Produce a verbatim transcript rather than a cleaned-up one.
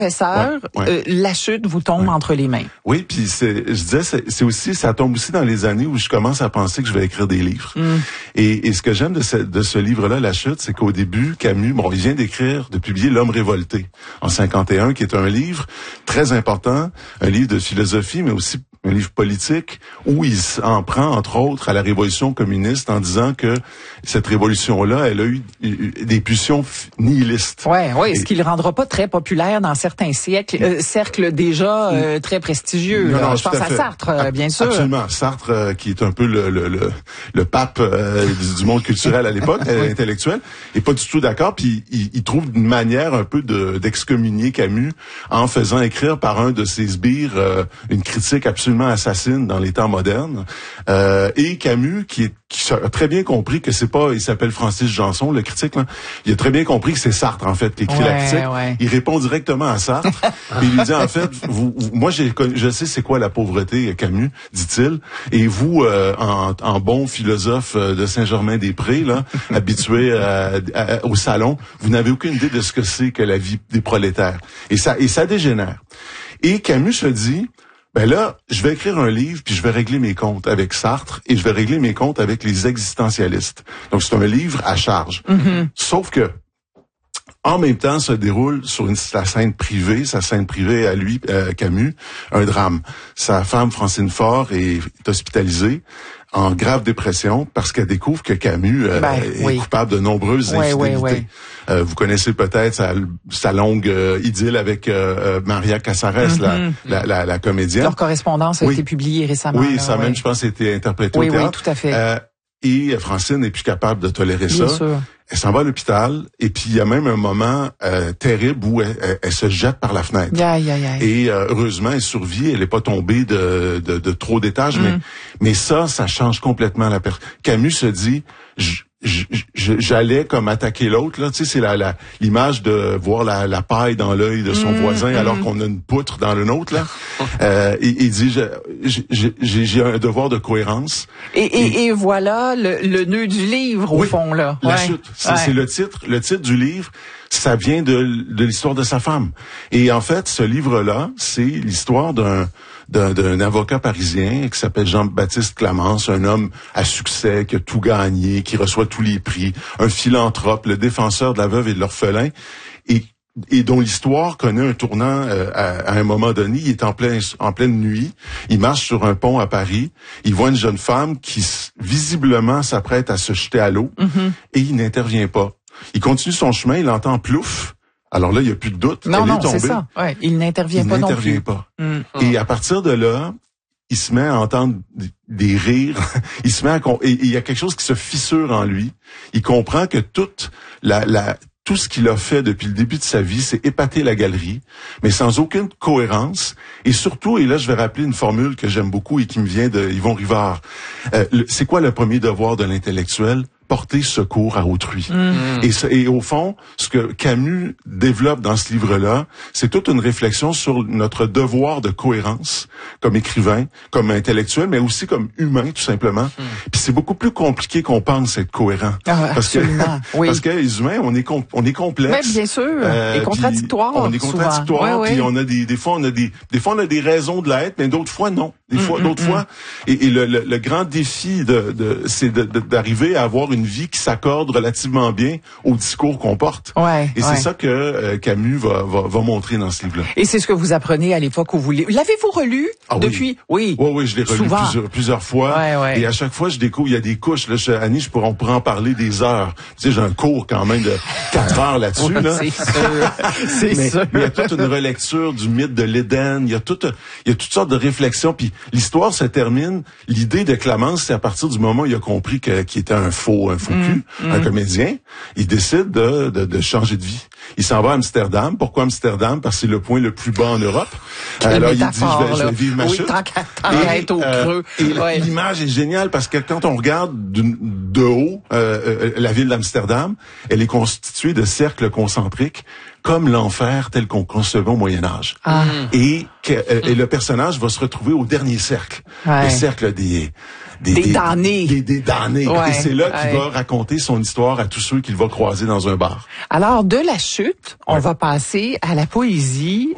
professeur, ouais, ouais. Euh, la chute vous tombe ouais. entre les mains. Oui, puis c'est, je disais, c'est, c'est aussi, ça tombe aussi dans les années où je commence à penser que je vais écrire des livres. Mm. Et, et ce que j'aime de ce, de ce livre-là, La Chute, c'est qu'au début, Camus, bon, il vient d'écrire, de publier L'Homme révolté en cinquante et un, qui est un livre très important, un livre de philosophie, mais aussi un livre politique, où il en prend, entre autres, à la révolution communiste en disant que cette révolution-là, elle a eu des pulsions nihilistes. Ouais, ouais, et ce qui le rendra pas très populaire dans certains siècles, euh, cercles déjà euh, très prestigieux. Non, non, je pense à, à Sartre, euh, bien sûr. Absolument. Sartre, euh, qui est un peu le le le, le pape euh, du, du monde culturel à l'époque, oui. intellectuel, est pas du tout d'accord. Puis il, il trouve une manière un peu de d'excommunier Camus en faisant écrire par un de ses sbires euh, une critique absolument assassine dans les temps modernes. Euh, et Camus, qui, est, qui a très bien compris que c'est pas, il s'appelle Francis Janson, le critique, là, il a très bien compris que c'est Sartre, en fait, qui écrit ouais, la critique. Ouais. Il répond directement à Sartre. Et il lui dit, en fait, vous, vous, moi, j'ai, je sais c'est quoi la pauvreté, Camus, dit-il. Et vous, euh, en, en bon philosophe de Saint-Germain-des-Prés, là, habitué à, à, au salon, vous n'avez aucune idée de ce que c'est que la vie des prolétaires. Et ça, et ça dégénère. Et Camus se dit, ben là, je vais écrire un livre, puis je vais régler mes comptes avec Sartre, et je vais régler mes comptes avec les existentialistes. Donc, c'est un livre à charge. Mm-hmm. Sauf que, en même temps, se déroule sur une, sa scène privée, sa scène privée à lui, euh, Camus, un drame. Sa femme, Francine Faure, est, est hospitalisée en grave dépression parce qu'elle découvre que Camus euh, ben, est oui. coupable de nombreuses oui, infidélités. Oui, oui. Euh, vous connaissez peut-être sa, sa longue euh, idylle avec euh, Maria Casares, mm-hmm. la, la, la, la comédienne. Leur correspondance a oui. été publiée récemment. Oui, là, ça oui. même, je pense, a été interprété oui, au théâtre. Oui, tout à fait. Euh, et Francine n'est plus capable de tolérer Bien ça. Sûr. Elle s'en va à l'hôpital et puis il y a même un moment euh, terrible où elle, elle, elle se jette par la fenêtre. Aïe, aïe, aïe. Et euh, heureusement, elle survit. Elle n'est pas tombée de, de, de trop d'étages, mm. mais mais ça, ça change complètement la personne. Camus se dit, je, je, je, j'allais comme attaquer l'autre. Là, tu sais, c'est la, la l'image de voir la, la paille dans l'œil de son mm, voisin mm. alors qu'on a une poutre dans le nôtre. Là, euh, il, il dit, je, j'ai, j'ai, j'ai un devoir de cohérence. Et, et, et, et voilà le, le nœud du livre au oui, fond là. La ouais. chute, c'est, ouais. c'est le titre. Le titre du livre, ça vient de, de l'histoire de sa femme. Et en fait, ce livre-là, c'est l'histoire d'un D'un, d'un avocat parisien qui s'appelle Jean-Baptiste Clamence, un homme à succès, qui a tout gagné, qui reçoit tous les prix, un philanthrope, le défenseur de la veuve et de l'orphelin, et, et dont l'histoire connaît un tournant euh, à, à un moment donné. Il est en, plein, en pleine nuit, il marche sur un pont à Paris, il voit une jeune femme qui visiblement s'apprête à se jeter à l'eau, mm-hmm. et il n'intervient pas. Il continue son chemin, il entend plouf. Alors là, il n'y a plus de doute. Non, elle non, est tombée. c'est ça. Ouais, il n'intervient il pas n'intervient non plus. pas. Mm. Et à partir de là, il se met à entendre des rires. il se met à et il y a quelque chose qui se fissure en lui. Il comprend que toute la, la tout ce qu'il a fait depuis le début de sa vie, c'est épater la galerie, mais sans aucune cohérence. Et surtout, et là, je vais rappeler une formule que j'aime beaucoup et qui me vient de Yvon Rivard. Euh, le, c'est quoi le premier devoir de l'intellectuel? Porter secours à autrui. Mmh. Et, ce, et au fond, ce que Camus développe dans ce livre-là, c'est toute une réflexion sur notre devoir de cohérence comme écrivain, comme intellectuel, mais aussi comme humain, tout simplement. Mmh. Puis c'est beaucoup plus compliqué qu'on pense être cohérent. Ah, parce absolument. que, oui. parce que les humains, on est com- on est complexe. Mais bien sûr. Euh, et contradictoire. On est contradictoire. Ouais, puis ouais. on a des, des fois, on a des, des fois, on a des raisons de l'être, mais d'autres fois, non. Des fois, mmh, d'autres mmh. fois. Et, et le, le, le grand défi de, de c'est de, de, d'arriver à avoir une vie qui s'accorde relativement bien au discours qu'on porte. Ouais, et ouais. c'est ça que euh, Camus va, va, va montrer dans ce livre-là. Et c'est ce que vous apprenez à l'époque où vous l'avez... L'avez-vous relu ah, depuis? Oui. Oui, oui, je l'ai relu plusieurs, plusieurs fois. Ouais, ouais. Et à chaque fois, je découvre, il y a des couches. Là, je, Annie, je pourrais, on pourrait en parler des heures. Tu sais, j'ai un cours quand même de quatre heures là-dessus. Ouais, là. C'est sûr. c'est mais, sûr. Mais il y a toute une relecture du mythe de l'Éden. Il y a toute, il y a toutes sortes de réflexions. Puis l'histoire se termine. L'idée de Clamence, c'est à partir du moment où il a compris que, qu'il était un faux, un faux mmh, cul, mmh. un comédien. Il décide de, de, de changer de vie. Il s'en va à Amsterdam. Pourquoi Amsterdam? Parce que c'est le point le plus bas en Europe. Quelle Alors il dit, je vais, là. je vais vivre ma oui, chute. Tant qu'à, tant qu'à être au euh, creux. Et ouais. l'image est géniale parce que quand on regarde de, de haut euh, euh, la ville d'Amsterdam, elle est constituée de cercles concentriques comme l'enfer tel qu'on concevait au Moyen-Âge. Ah. Et, que, euh, et le personnage va se retrouver au dernier cercle. Ouais. Le cercle des... Des, des damnés. Des, des damnés. Ouais, et c'est là qu'il ouais. va raconter son histoire à tous ceux qu'il va croiser dans un bar. Alors, de la chute, on ouais. va passer à la poésie.